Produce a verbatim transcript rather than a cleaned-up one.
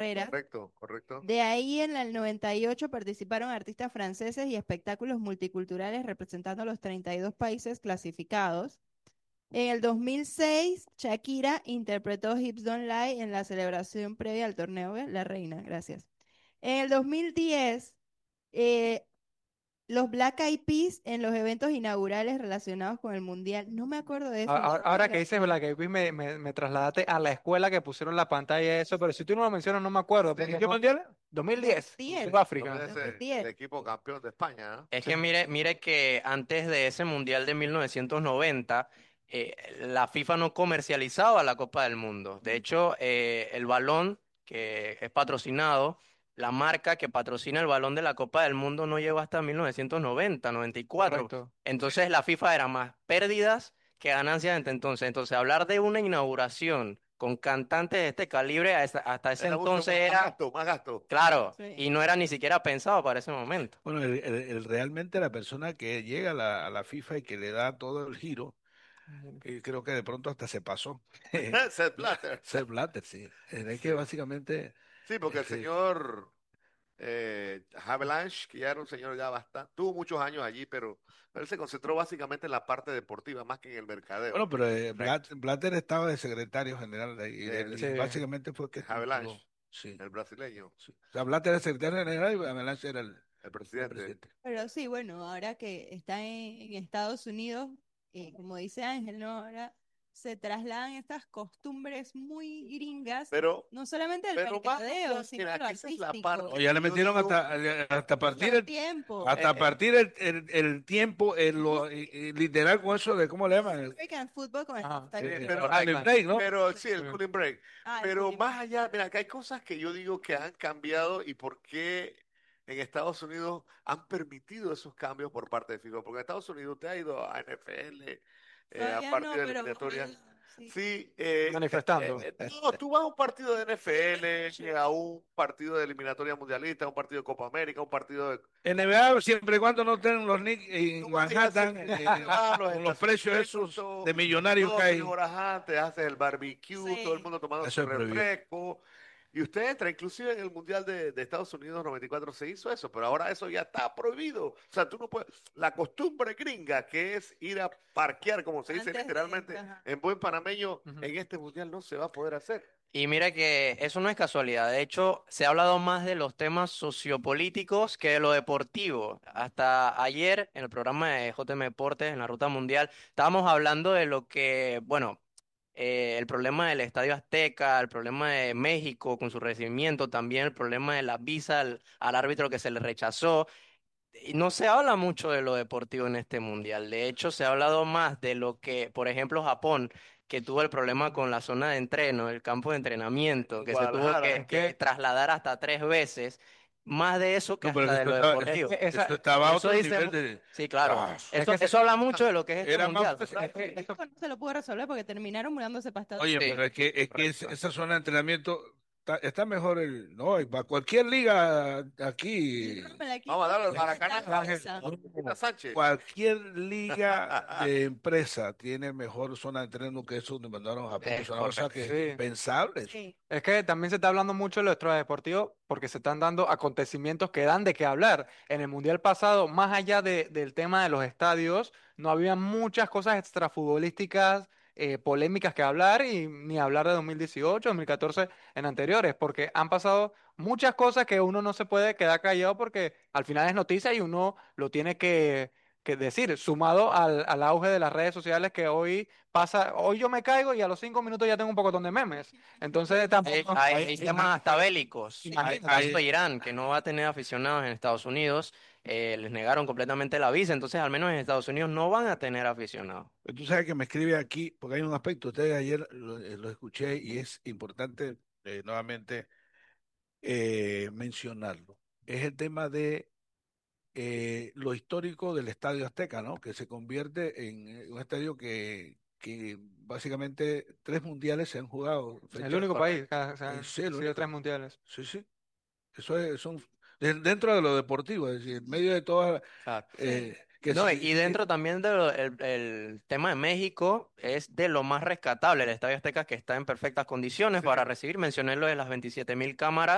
carreras. Correcto, correcto. De ahí en el noventa y ocho participaron artistas franceses y espectáculos multiculturales representando los treinta y dos países clasificados. En el dos mil seis, Shakira interpretó Hips Don't Lie en la celebración previa al torneo, ¿ves? La Reina, gracias. En el dos mil diez, eh, los Black Eyed Peas en los eventos inaugurales relacionados con el Mundial. No me acuerdo de A- eso. a- ¿Ustedes Ahora lo que dices Black Eyed Peas, me, me, me trasladaste a la escuela que pusieron la pantalla y eso, pero si tú no lo mencionas, no me acuerdo. Sí, ¿En qué mundial? dos mil diez, dos mil diez. Sudáfrica. entonces eh, el dos mil diez. equipo campeón de España, ¿no? Es Sí. que mire, mire que antes de ese Mundial de mil novecientos noventa, eh, la FIFA no comercializaba la Copa del Mundo. De hecho, eh, el balón que es patrocinado, la marca que patrocina el balón de la Copa del Mundo no llegó hasta mil novecientos noventa, noventa y cuatro. Correcto. Entonces la FIFA era más pérdidas que ganancias desde entonces. Entonces hablar de una inauguración con cantantes de este calibre a esa- hasta ese Era mucho entonces más era, gasto, más gasto. claro, Sí. y no era ni siquiera pensado para ese momento. Bueno, el- el- el- realmente la persona que llega a la, a la FIFA y que le da todo el giro, eh, creo que de pronto hasta se pasó. Sepp Blatter. Sepp Blatter, sí. Es que básicamente, Sí, porque el este, señor eh, Havelange, que ya era un señor ya bastante, tuvo muchos años allí, pero él se concentró básicamente en la parte deportiva más que en el mercadeo. bueno, pero eh, Correcto. Blatt- Blatter estaba de secretario general de ahí, y, él- El y Sí. básicamente fue el que estructuró. Havelange, Sí, el brasileño, sí. O sea, Blatter era secretario general y Avalanche era el, el el presidente. presidente. Pero sí, bueno, ahora que está en, en Estados Unidos, eh, como dice Ángel, ¿no? Ahora se trasladan estas costumbres muy gringas, Pero, no solamente del pero más mercadeo, allá, sino mira, lo que esa es la artístico, O parte ya le que yo metieron digo, hasta, hasta partir los el, tiempos. Eh, hasta eh, partir el, el, el tiempo, el, lo, y- y literal con eso de, ¿cómo le llaman? El, American Football con el Ajá. hashtag eh, pero, ah, el break, ¿no? pero sí, el Sí. cooling break. Ah, el Pero cooling más break. allá, mira, que hay cosas que yo digo que han cambiado y por qué en Estados Unidos han permitido esos cambios por parte de FIFA. Porque en Estados Unidos usted ha ido a N F L, eh, a Todavía no, partidos de pero eliminatorias. ojalá, sí. Sí, eh, eh, Manifestando. eh, no, tú vas a un partido de N F L, a un partido de eliminatoria mundialista, a un partido de Copa América, a un partido de... N B A, siempre y cuando no estén los Knicks en Tú vas y haces- Manhattan, eh, tú vas a los con los precios esos estacionamientos, de millonarios que dos, tres hay, horas antes, haces el barbecue, todo el Sí. mundo tomando eso su es prohibido. refresco. Y usted entra, inclusive en el Mundial de, de Estados Unidos noventa y cuatro se hizo eso, pero ahora eso ya está prohibido. O sea, tú no puedes... La costumbre gringa, que es ir a parquear, como se dice Antes de, literalmente ajá. en buen panameño, Ujú. en este Mundial no se va a poder hacer. Y mira que eso no es casualidad. De hecho, se ha hablado más de los temas sociopolíticos que de lo deportivo. Hasta ayer, en el programa de J M Deportes, en la Ruta Mundial, estábamos hablando de lo que, bueno, eh, el problema del Estadio Azteca, el problema de México con su recibimiento, también el problema de la visa al, al árbitro que se le rechazó. Y no se habla mucho de lo deportivo en este mundial. De hecho, se ha hablado más de lo que, por ejemplo, Japón, que tuvo el problema con la zona de entreno, el campo de entrenamiento, que se tuvo Guadalajara. que, Es que que, trasladar hasta tres veces, más de eso que No, pero hasta de esto lo estaba, es deportivo. que esto esa, estaba a Eso otro dice, nivel mu- de... sí, claro. Ah, es Eso, que se- eso habla mucho de lo que es este era más mundial. fácil. es que esto- México no se lo pudo resolver porque terminaron mudándose para Estados Oye, Sí, pero es que, es que es- correcto. esa zona de entrenamiento está, está mejor el, no, y para cualquier liga aquí, Unidos. No, me la Vamos a quito. darle al Maracaná. Esa. Quita Sánchez. cualquier liga de empresa tiene mejor zona de entreno que eso donde mandaron a Japón. Es Es una cosa correcto. que es sí. impensable. Sí. Es que también se está hablando mucho de lo extradeportivo porque se están dando acontecimientos que dan de qué hablar. En el Mundial pasado, más allá de- del tema de los estadios, no había muchas cosas extrafutbolísticas, eh, polémicas que hablar y ni hablar de dos mil dieciocho, dos mil catorce en anteriores, porque han pasado muchas cosas que uno no se puede quedar callado porque al final es noticia y uno lo tiene que, que decir, sumado al, al auge de las redes sociales que hoy pasa, hoy yo me caigo y a los cinco minutos ya tengo un pocotón de memes. Entonces Hay, tampoco. hay- hay temas hasta bélicos. En Hay, el caso hay- de Irán, que no va a tener aficionados en Estados Unidos, eh, les negaron completamente la visa, entonces al menos en Estados Unidos no van a tener aficionados. tú sabes que me escribe aquí, porque hay un aspecto, ustedes ayer lo, eh, lo escuché y es importante eh, nuevamente eh, mencionarlo. Es el tema de eh, lo histórico del Estadio Azteca, ¿no? Que se convierte en eh, un estadio que, que básicamente tres mundiales se han jugado. El Fecha, único país que ha, se eh, ha sí, el sido único. tres mundiales. Sí, sí. Eso es, son de- dentro de lo deportivo, es decir, en medio de todas, Claro. Sí. eh, que No, y si, y que- dentro también del el tema de México es de lo más rescatable, el Estadio Azteca que está en perfectas condiciones Sí. para recibir, mencioné lo de las veintisiete mil cámaras